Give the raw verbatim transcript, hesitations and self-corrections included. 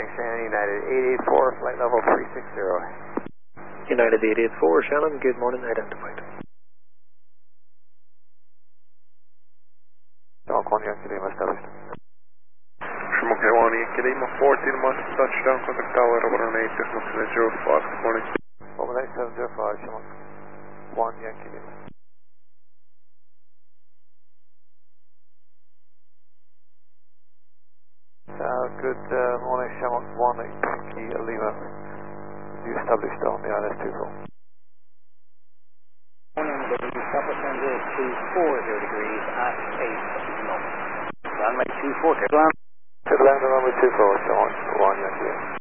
morning, Shannon, United eight eight four, flight level three six zero. United eight eight four, Shannon, good morning, identified. Shamrock one Yankee Lima established. Shamrock one Yankee Lima, fourteen miles touchdown, contact tower, over on eight, decimal seven zero five, good morning. Over eight seven zero five, Shamrock one Yankee Lima. Uh, good uh, morning, Shamrock one Yankee Lima. You established on the I L S two four. Morning, W Papa Tango two four zero degrees at eight at the moment. Runway two four, clear to land. Clear to land on runway two four, Shamrock one Yankee Lima.